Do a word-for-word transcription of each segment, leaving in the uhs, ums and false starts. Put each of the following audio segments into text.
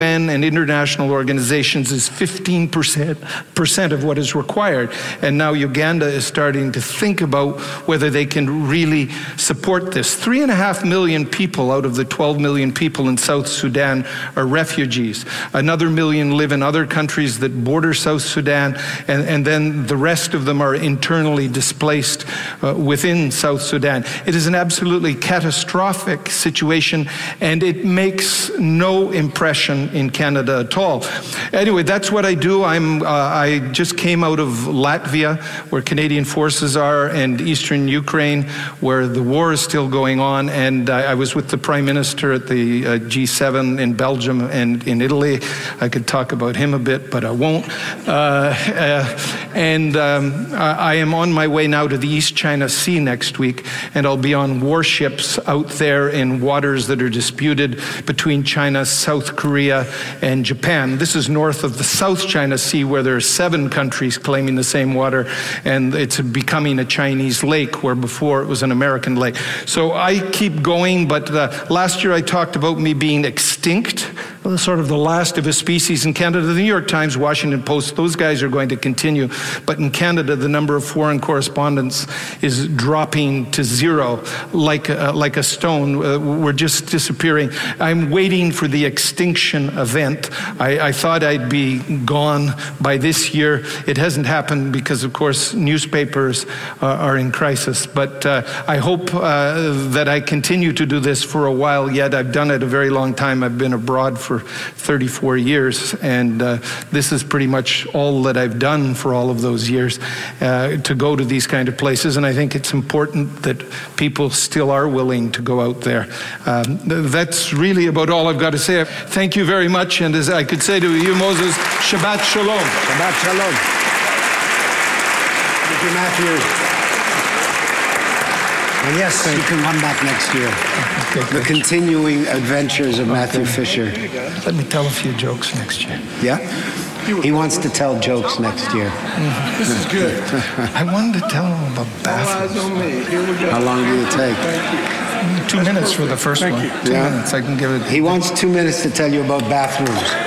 and international organizations is fifteen percent of what is required. And now Uganda is starting to think about whether they can really support this. Three and a half million people out of the twelve million people in South Sudan are refugees. Another million live in other countries that border South Sudan, and, and then the rest of them are internally displaced uh, within South Sudan. It is an absolutely catastrophic situation, and it makes no impression in Canada at all. Anyway, that's what I do. I'm, uh, I just came out of Latvia, where Canadian forces are, and eastern Ukraine, where the war is still going on. And I, I was with the Prime Minister at the uh, G seven in Belgium and in Italy. I could talk about him a bit, but I won't. Uh, uh, and um, I, I am on my way now to the East China Sea next week, and I'll be on warships out there in waters that are disputed between China, South Korea, and Japan. This is north of the South China Sea, where there are seven countries claiming the same water, and it's becoming a Chinese lake, where before it was an American lake. So I keep going, but uh, last year I talked about me being extinct, sort of the last of a species in Canada. The New York Times, Washington Post, those guys are going to continue. But in Canada, the number of foreign correspondents is dropping to zero, like a, like a stone. Uh, we're just disappearing. I'm waiting for the extinction event. I, I thought I'd be gone by this year. It hasn't happened because, of course, newspapers uh, are in crisis. But uh, I hope uh, that I continue to do this for a while yet. I've done it a very long time. I've been abroad for thirty-four years, and uh, this is pretty much all that I've done for all of those years, uh, to go to these kind of places. And I think it's important that people still are willing to go out there. Um, that's really about all I've got to say. Thank you very much. And as I could say to you, Moses, Shabbat Shalom. Shabbat Shalom. Thank you, Matthew. And yes, Thank you can come back next year. Okay, the continuing adventures of Matthew okay. Fisher. Let me tell a few jokes next year. Yeah? He wants to tell jokes next year. Mm-hmm. This is good. I wanted to tell him about bathrooms. How long do it take? Two minutes for the first Thank one. You. Two yeah. minutes. I can give it. He wants two minutes to tell you about bathrooms.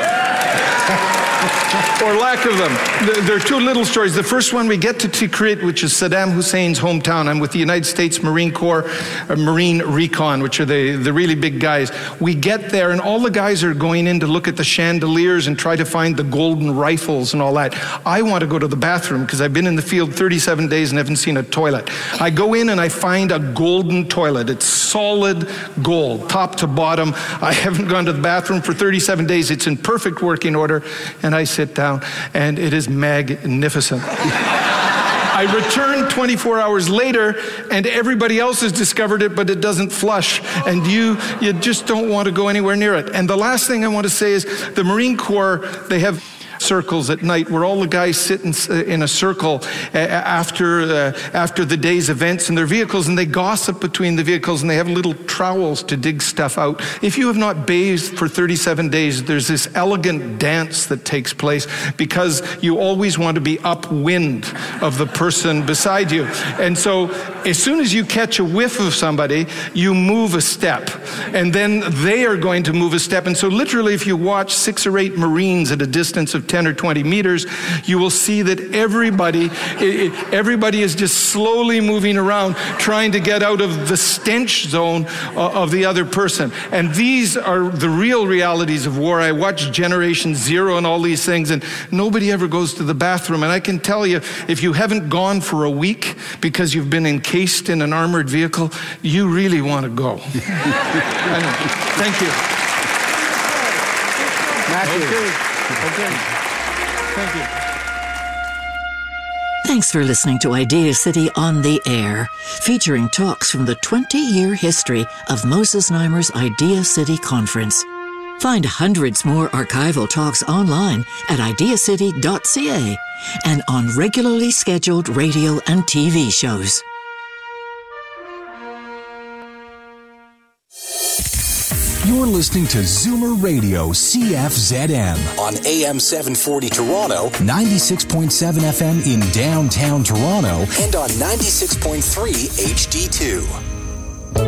Or lack of them. There are two little stories. The first one, we get to Tikrit, which is Saddam Hussein's hometown. I'm with the United States Marine Corps, uh, Marine Recon, which are the, the really big guys. We get there, and all the guys are going in to look at the chandeliers and try to find the golden rifles and all that. I want to go to the bathroom because I've been in the field thirty-seven days and haven't seen a toilet. I go in and I find a golden toilet. It's solid gold, top to bottom. I haven't gone to the bathroom for thirty-seven days. It's in perfect working order. And I sit down, and it is magnificent. I return twenty-four hours later, and everybody else has discovered it, but it doesn't flush, and you you just don't want to go anywhere near it. And the last thing I want to say is the Marine Corps, they have circles at night where all the guys sit in, in a circle after uh, after the day's events in their vehicles, and they gossip between the vehicles, and they have little trowels to dig stuff out. If you have not bathed for thirty-seven days, there's this elegant dance that takes place because you always want to be upwind of the person beside you. And so as soon as you catch a whiff of somebody, you move a step, and then they are going to move a step. And so literally, if you watch six or eight Marines at a distance of ten or twenty meters, you will see that everybody, everybody is just slowly moving around, trying to get out of the stench zone of the other person. And these are the real realities of war. I watch Generation Zero and all these things, and nobody ever goes to the bathroom. And I can tell you, if you haven't gone for a week because you've been encased in an armored vehicle, you really want to go. Thank you. Matthew. Okay. Okay. Thank you. Thanks for listening to Idea City on the Air, featuring talks from the twenty-year history of Moses Znaimer's Idea City Conference. Find hundreds more archival talks online at idea city dot c a and on regularly scheduled radio and T V shows. You're listening to Zoomer Radio C F Z M on A M seven forty Toronto, ninety-six point seven F M in downtown Toronto, and on ninety-six point three H D two.